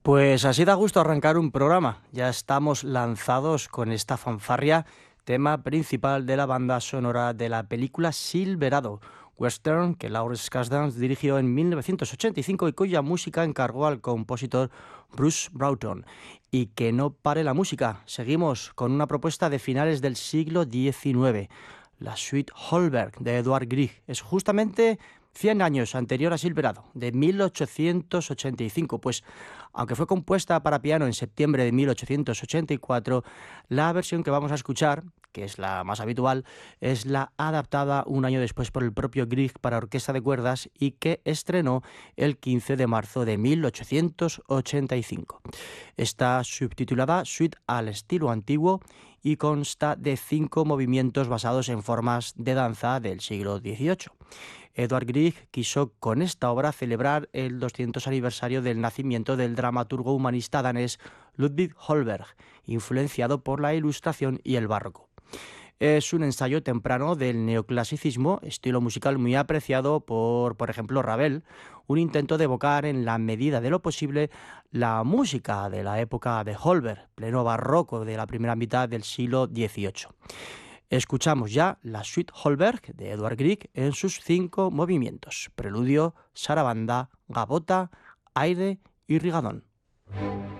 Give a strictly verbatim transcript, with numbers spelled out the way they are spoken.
Pues así da gusto arrancar un programa. Ya estamos lanzados con esta fanfarria, tema principal de la banda sonora de la película Silverado, western que Lawrence Kasdan dirigió en mil novecientos ochenta y cinco y cuya música encargó al compositor Bruce Broughton. Y que no pare la música. Seguimos con una propuesta de finales del siglo diecinueve. La Suite Holberg de Edvard Grieg es justamente cien años anterior a Silverado, de mil ochocientos ochenta y cinco, pues aunque fue compuesta para piano en septiembre de mil ochocientos ochenta y cuatro, la versión que vamos a escuchar, que es la más habitual, es la adaptada un año después por el propio Grieg para orquesta de cuerdas y que estrenó el quince de marzo de mil ochocientos ochenta y cinco. Está subtitulada Suite al estilo antiguo y consta de cinco movimientos basados en formas de danza del siglo dieciocho. Edvard Grieg quiso con esta obra celebrar el doscientos aniversario del nacimiento del dramaturgo humanista danés Ludwig Holberg, influenciado por la Ilustración y el Barroco. Es un ensayo temprano del neoclasicismo, estilo musical muy apreciado por, por ejemplo, Ravel, un intento de evocar en la medida de lo posible la música de la época de Holberg, pleno barroco de la primera mitad del siglo dieciocho. Escuchamos ya la Suite Holberg de Edvard Grieg en sus cinco movimientos: preludio, sarabanda, gavota, aire y rigadón.